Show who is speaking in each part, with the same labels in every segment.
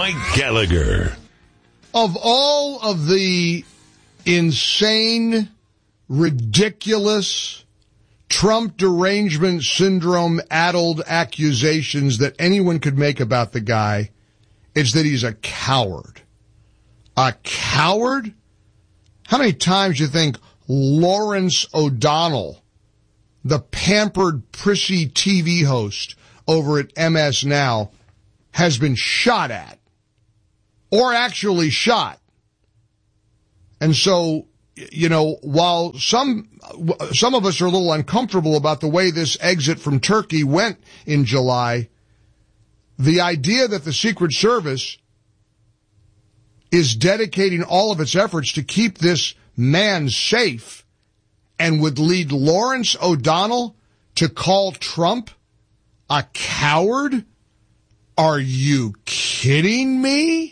Speaker 1: Mike Gallagher.
Speaker 2: Of all of the insane, ridiculous, Trump derangement syndrome-addled accusations that anyone could make about the guy, it's that he's a coward. A coward? How many times do you think Lawrence O'Donnell, the pampered, prissy TV host over at MS Now, has been shot at? Or actually shot? And so, you know, while some of us are a little uncomfortable about the way this exit from Turkey went in July, the idea that the Secret Service is dedicating all of its efforts to keep this man safe and would lead Lawrence O'Donnell to call Trump a coward? Are you kidding me?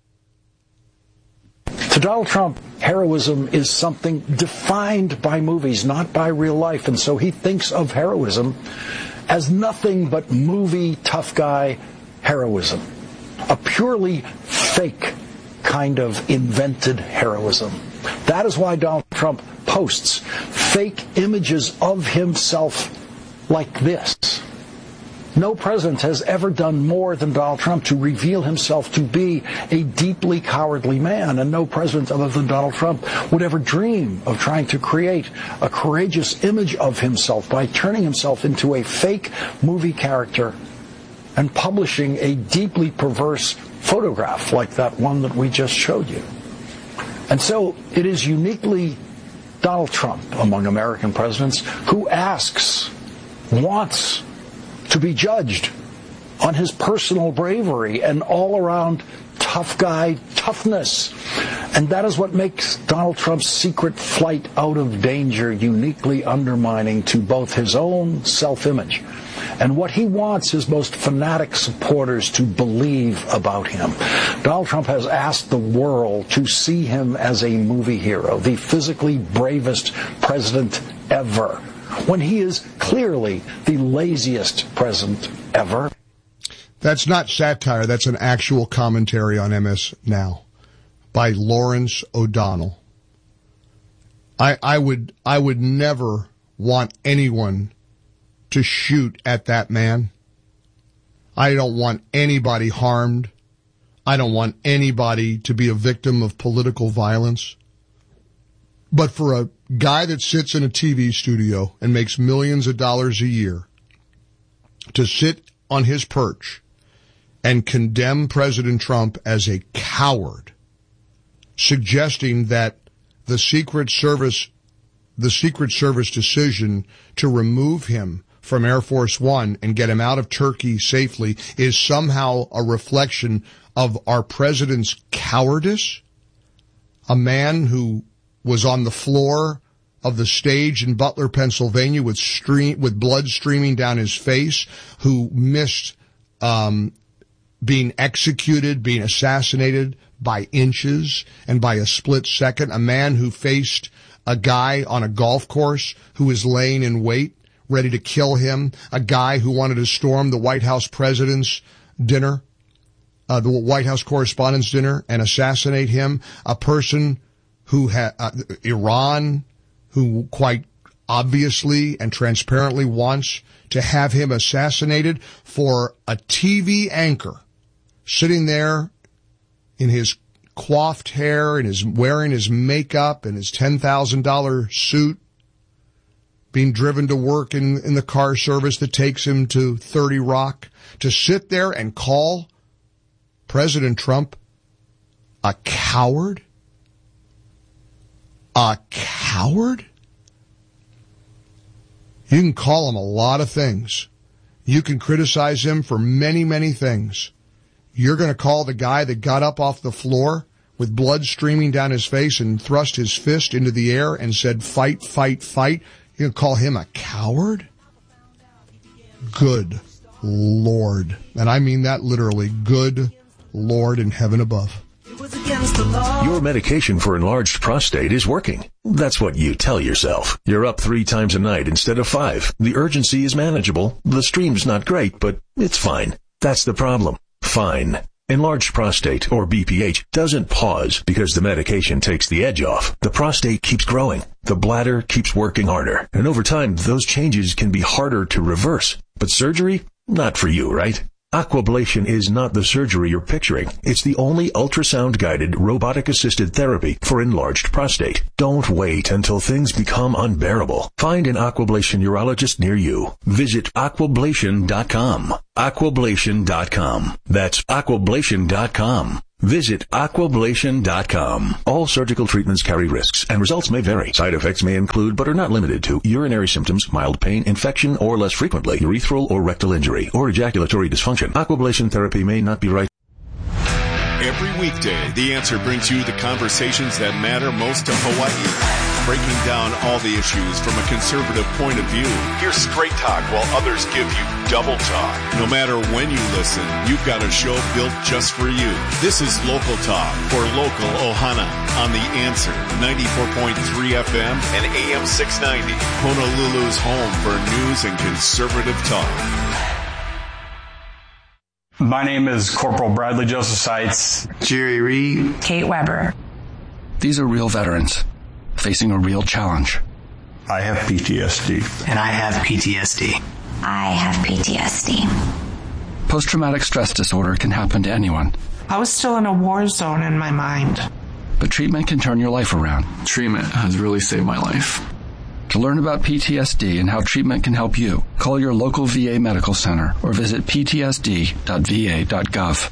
Speaker 3: To Donald Trump, heroism is something defined by movies, not by real life. And so he thinks of heroism as nothing but movie tough guy heroism. A purely fake kind of invented heroism. That is why Donald Trump posts fake images of himself like this. No president has ever done more than Donald Trump to reveal himself to be a deeply cowardly man, and no president other than Donald Trump would ever dream of trying to create a courageous image of himself by turning himself into a fake movie character and publishing a deeply perverse photograph like that one that we just showed you. And so it is uniquely Donald Trump among American presidents who wants to be judged on his personal bravery and all-around tough guy toughness. And that is what makes Donald Trump's secret flight out of danger uniquely undermining to both his own self-image and what he wants his most fanatic supporters to believe about him. Donald Trump has asked the world to see him as a movie hero, the physically bravest president ever, when he is clearly the laziest president ever.
Speaker 2: That's not satire. That's an actual commentary on MS Now by Lawrence O'Donnell. I would never want anyone to shoot at that man. I don't want anybody harmed. I don't want anybody to be a victim of political violence. But for a guy that sits in a TV studio and makes millions of dollars a year to sit on his perch and condemn President Trump as a coward, suggesting that the Secret Service decision to remove him from Air Force One and get him out of Turkey safely is somehow a reflection of our president's cowardice. A man who was on the floor of the stage in Butler, Pennsylvania with blood streaming down his face, who missed being executed, being assassinated by inches and by a split second. A man who faced a guy on a golf course who was laying in wait, ready to kill him. A guy who wanted to storm the White House president's dinner, the White House correspondents' dinner, and assassinate him. A person who had Iran, who quite obviously and transparently wants to have him assassinated, for a TV anchor sitting there in his coiffed hair and wearing his makeup and his $10,000 suit, being driven to work in the car service that takes him to 30 Rock, to sit there and call President Trump a coward? A coward? You can call him a lot of things. You can criticize him for many, many things. You're going to call the guy that got up off the floor with blood streaming down his face and thrust his fist into the air and said, "Fight, fight, fight." You're going to call him a coward? Good Lord. And I mean that literally. Good Lord in heaven above.
Speaker 1: Your medication for enlarged prostate is working. That's what you tell yourself. You're up 3 times a night instead of 5. The urgency is manageable. The stream's not great, but it's fine. That's the problem. Fine. Enlarged prostate, or BPH, doesn't pause because the medication takes the edge off. The prostate keeps growing. The bladder keeps working harder. And over time, those changes can be harder to reverse. But surgery? Not for you, right? Aquablation is not the surgery you're picturing. It's the only ultrasound-guided, robotic-assisted therapy for enlarged prostate. Don't wait until things become unbearable. Find an Aquablation urologist near you. Visit aquablation.com. Aquablation.com. That's aquablation.com. Visit aquablation.com. All surgical treatments carry risks, and results may vary. Side effects may include, but are not limited to, urinary symptoms, mild pain, infection, or less frequently, urethral or rectal injury, or ejaculatory dysfunction. Aquablation therapy may not be right.
Speaker 4: Every weekday, The Answer brings you the conversations that matter most to Hawaii, breaking down all the issues from a conservative point of view. Hear straight talk while others give you double talk. No matter when you listen, you've got a show built just for you. This is Local Talk for Local Ohana on The Answer, 94.3 FM and AM 690, Honolulu's home for news and conservative talk.
Speaker 5: My name is Corporal Bradley Joseph Seitz.
Speaker 6: Jerry Reed.
Speaker 7: Kate Weber.
Speaker 8: These are real veterans facing a real challenge.
Speaker 5: I have PTSD.
Speaker 6: And I have PTSD.
Speaker 7: I have PTSD.
Speaker 8: Post-traumatic stress disorder can happen to anyone.
Speaker 9: I was still in a war zone in my mind.
Speaker 8: But treatment can turn your life around.
Speaker 10: Treatment has really saved my life.
Speaker 8: To learn about PTSD and how treatment can help you, call your local VA medical center or visit ptsd.va.gov.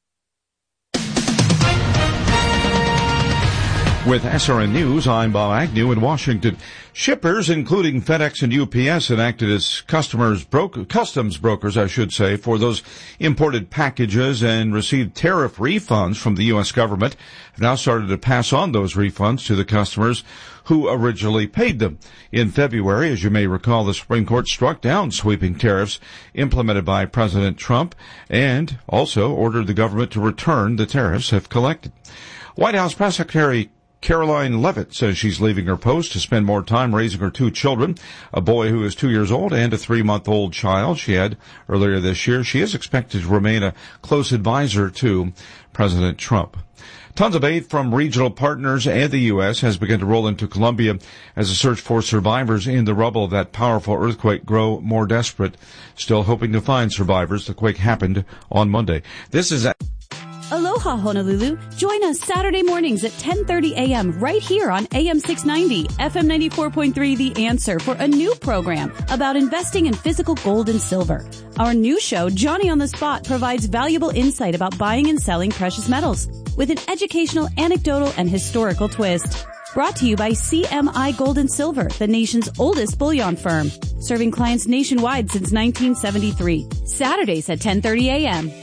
Speaker 11: With SRN News, I'm Bob Agnew in Washington. Shippers, including FedEx and UPS, enacted as customs brokers, for those imported packages and received tariff refunds from the U.S. government, have now started to pass on those refunds to the customers who originally paid them. In February, as you may recall, the Supreme Court struck down sweeping tariffs implemented by President Trump and also ordered the government to return the tariffs if collected. White House Press Secretary Caroline Leavitt says she's leaving her post to spend more time raising her two children, a boy who is 2 years old and a 3-month-old child she had earlier this year. She is expected to remain a close advisor to President Trump. Tons of aid from regional partners and the U.S. has begun to roll into Colombia as the search for survivors in the rubble of that powerful earthquake grow more desperate. Still hoping to find survivors. The quake happened on Monday. This is
Speaker 12: Aloha, Honolulu. Join us Saturday mornings at 10:30 a.m. right here on AM 690, FM 94.3 The Answer for a new program about investing in physical gold and silver. Our new show, Johnny on the Spot, provides valuable insight about buying and selling precious metals with an educational, anecdotal, and historical twist. Brought to you by CMI Gold and Silver, the nation's oldest bullion firm, serving clients nationwide since 1973. Saturdays at 10:30 a.m.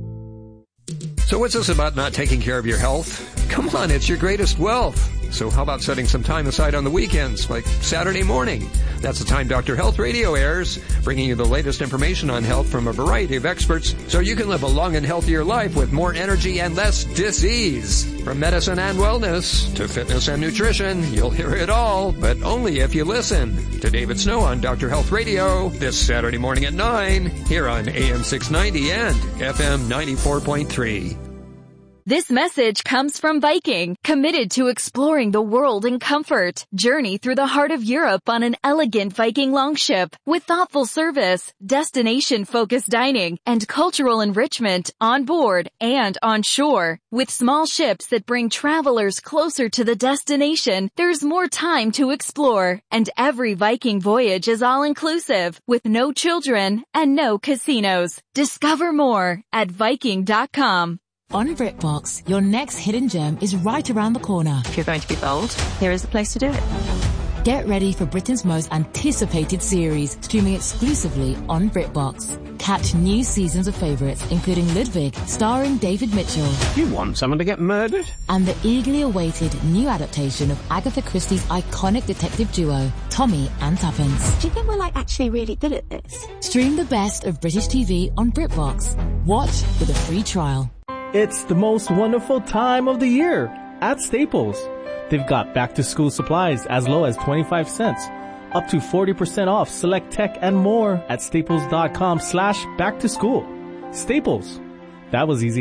Speaker 13: So what's this about not taking care of your health? Come on, it's your greatest wealth. So how about setting some time aside on the weekends, like Saturday morning? That's the time Dr. Health Radio airs, bringing you the latest information on health from a variety of experts so you can live a long and healthier life with more energy and less disease. From medicine and wellness to fitness and nutrition, you'll hear it all, but only if you listen. To David Snow on Dr. Health Radio this Saturday morning at 9, here on AM 690 and FM 94.3.
Speaker 14: This message comes from Viking, committed to exploring the world in comfort. Journey through the heart of Europe on an elegant Viking longship with thoughtful service, destination-focused dining, and cultural enrichment on board and on shore. With small ships that bring travelers closer to the destination, there's more time to explore. And every Viking voyage is all-inclusive, with no children and no casinos. Discover more at Viking.com.
Speaker 15: On BritBox, your next hidden gem is right around the corner.
Speaker 16: If you're going to be bold, here is the place to do it.
Speaker 15: Get ready for Britain's most anticipated series, streaming exclusively on BritBox. Catch new seasons of favourites, including Ludwig, starring David Mitchell.
Speaker 17: You want someone to get murdered?
Speaker 15: And the eagerly awaited new adaptation of Agatha Christie's iconic detective duo, Tommy and Tuppence.
Speaker 18: Do you think we're actually really good at this?
Speaker 15: Stream the best of British TV on BritBox. Watch with a free trial.
Speaker 19: It's the most wonderful time of the year at Staples. They've got back-to-school supplies as low as 25 cents, up to 40% off select tech and more at staples.com/back-to-school. Staples. That was easy.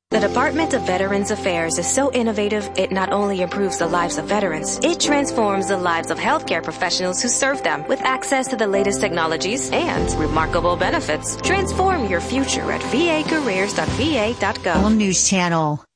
Speaker 20: The Department of Veterans Affairs is so innovative, it not only improves the lives of veterans, it transforms the lives of healthcare professionals who serve them with access to the latest technologies and remarkable benefits. Transform your future at vacareers.va.gov.
Speaker 21: All News Channel.